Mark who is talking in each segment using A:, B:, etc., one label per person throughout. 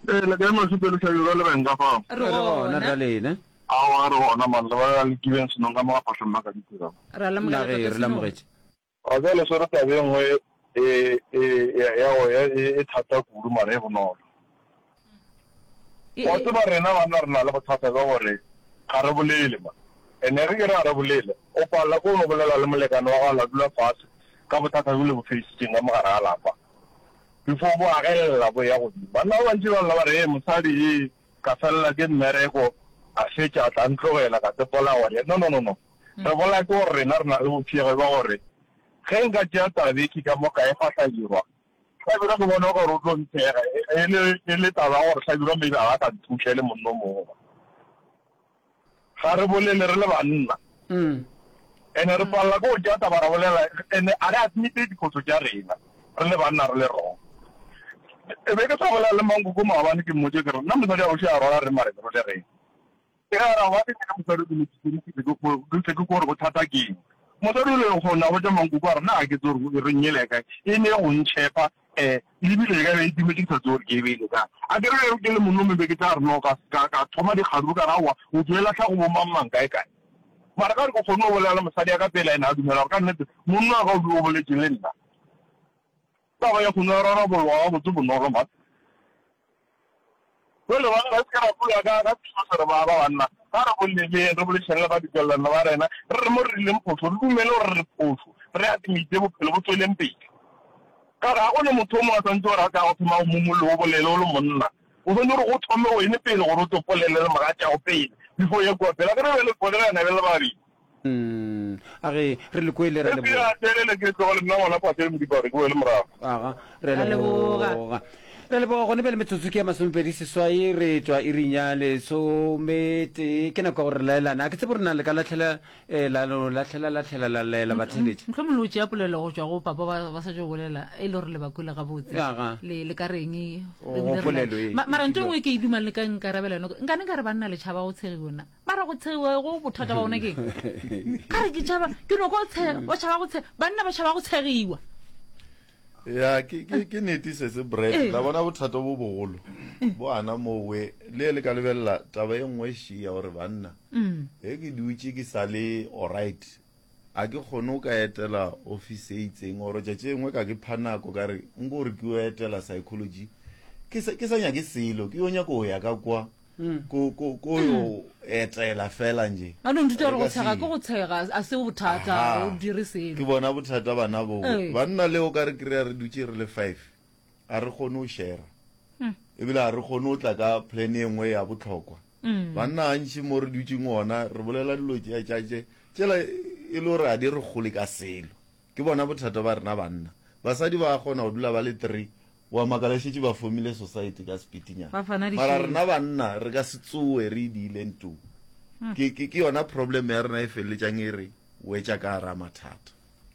A: le ke mo supelo sa yoro le benga fa
B: re gona
C: ralene
A: a re bona man le ba le kibeng sino nga mga pasong maka ditira
B: ra la
C: nna re lamogetse
A: a le sore ta bengwe e thata kudu mare e bonolo wa tseba rena bana re na le bothata ka gore ga re bolele ma ene re ke re bolele o pala ko no bolela le molekano wa la dula fase ka bothata bo le bo facing ga mogara a lapa before bo agella bo ya go bana ba ntse ba la re mosadi ka fella ke mmereko a fetša a tla ntlogela ka tsepola gore no re bola ke gore rena re na le botsiege ba gore ge nka tšea tabeki ka mo ka e fatlagirwa ga bera go bona gore o tlo ntshega e le taba gore tlhabirwa maybe a ba ka nthuša le monno mongwe ga re bolele re le banna ene re palela ko tšea taba ra bolela ene a re admite diphoso tša rena re le banna re le rong e be ke sa bolela le mankoko maabane ke mmotse ke re nna mosadi a oše a rola re mare ro le reng ke ra ba ke mosadi ke gore bothata keng mosadi o le gona go tša mankoko a re na ke tsore re nyele kae e ne go ntšhepa lebile ka be itimetse ke sa tsore ke ebele ka a ke re ke le monome be ke tla re no ka thoma dikgadu ka rawa o duela tlha go bo mamang kae kae mara ka re ko kgone o bolela mosadi ya ka pela ene a dumela gore ka nnete monno a ka o o boletse le nna taba ya kgone rarabolwa ga botse bonolo ma jole bana ba se ka rapola ka thuso re ba banna ga re bolele re bolešane le ba ditswelelana ba rena re re mo re rileng phoso re dumele gore re phoso re atimite bophelo bo tsweleng pele ka re ga gone motho o mongwe a tshwanetse gore a ka go thoma mo mollo o bolele o le monna o tshwanetse gore go thome o ene pele gore o topolele le magatšago pele before ye kua pele a ke re bele kolelana bele babedi
C: a ge re le kwele re
A: telele ke tlogole nna ngwana patele modipare ke o le morago
C: aga re leboga re leboga gone pele metsotso ke ya masomepedi seswai re tswa irinya lesomete ke nako gore laelana a ke tsebo re na le ka latlhela la laela batheletše
B: mohlomongwe o tšea polelo go tswa go papa ba sa jo bolela e le gore le bakule ga botse le ka reng mara nto engwe ke iduma le ka nkarabelano nkane ka re banna le tšhaba go tshegiona mara go tshegiwa go bothata ba ona keng ka re ke tšhaba ke noko ba tšhaba go banna ba tšhaba go tshegiwa
D: ya ke nete se bread la bona bothata bo bogolo bo ana mowe le ka lebella taba e nngwe shia gore banna e ke dutse ke sa le alright a ke kgone o ka etela office e itseng gore tšatši engwe ka ke phanako ka re nko gore ke o etela psychology ke sa nyake selo ke yo nyaka o ya ka kwa ko yo etela fela nje
B: ano ntute gore go tshega ke go tshega a se bothata o dire selo
D: ke bona bothata bana bo banna leo ka re kry-a re dutse re le 5 a re kgone o share ebile a re kgone o tla ka plan e nngwe ya botlhokwa banna antši mo re dutseng ona re bolela dilo tšatše tsela e le gore a di re gole ka selo ke bona bothata ba rena banna basadi ba kgona go dula ba le 3 wa makalešitše ba formile society ka spitinyana mara rena banna re ka se tsoe re diile nto ke yona problem ya rena e feleletšang e re wetša ka gara mathata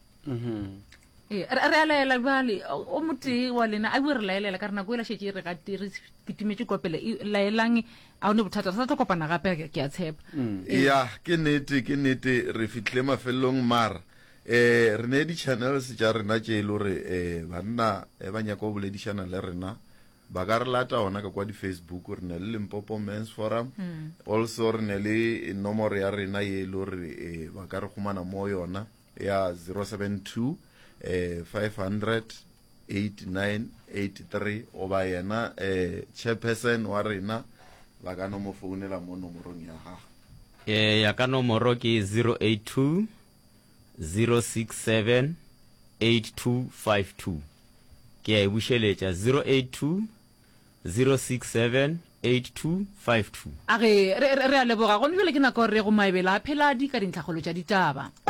B: re a laela bale o motee wa lena a bue re laelela ka re nako e lašetse re gate re kitimetse kwa pele laelang a one bothata re sa tlo kopana gape ke a tshepa
D: ya ke nnete re fitlhile mafelelong mara re ne di-channels tša rena tše e le gore banna ba nyaka o boledišana le rena ba ka re lata ona ka kwa di-Facebook re ne le Limpopo Men's Forum also re ne le nomoro ya rena ye e le gore ba ka re khumana mo yona ya 072 500 8983 o ba yena chairperson wa rena ba ka no mo founela mo nomorong ya gago
E: ya ka nomoro ke 082 067 8252 ke a bušeletša 082 067 8252
B: a ge re a leboga gone bjale ke nako gore re go maebela a pheladi ka dintlhagolo tša ditaba